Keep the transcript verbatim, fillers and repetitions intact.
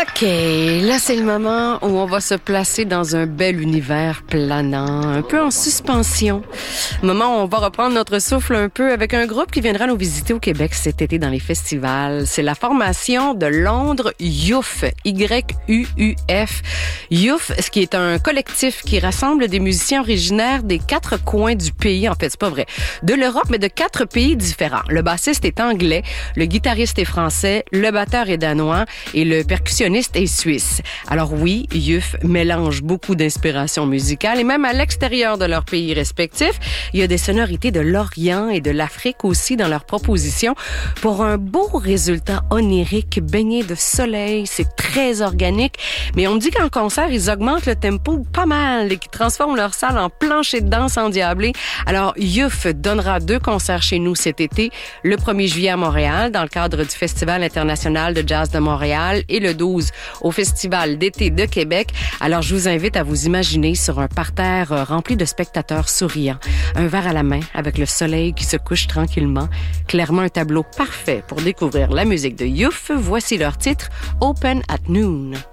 OK, là c'est le moment où on va se placer dans un bel univers planant, un peu en suspension. Moment où on va reprendre notre souffle un peu avec un groupe qui viendra nous visiter au Québec cet été dans les festivals. C'est la formation de Londres Youf, Y U U F. Youf, ce qui est un collectif qui rassemble des musiciens originaires des quatre coins du pays. En fait, c'est pas vrai. De l'Europe, mais de quatre pays différents. Le bassiste est anglais, le guitariste est français, le batteur est danois et le percussionniste est suisse. Alors oui, Youf mélange beaucoup d'inspiration musicale et même à l'extérieur de leur pays respectifs, il y a des sonorités de l'Orient et de l'Afrique aussi dans leurs propositions pour un beau résultat onirique baigné de soleil. C'est très organique, mais on me dit qu'en concert, ils augmentent le tempo pas mal et qu'ils transforment leur salle en plancher de danse endiablé. Alors, Youf donnera deux concerts chez nous cet été, le premier juillet à Montréal dans le cadre du Festival international de jazz de Montréal et le douze au Festival d'été de Québec. Alors, je vous invite à vous imaginer sur un parterre rempli de spectateurs souriants, un verre à la main avec le soleil qui se couche tranquillement. Clairement un tableau parfait pour découvrir la musique de Youf. Voici leur titre, Open at Noon.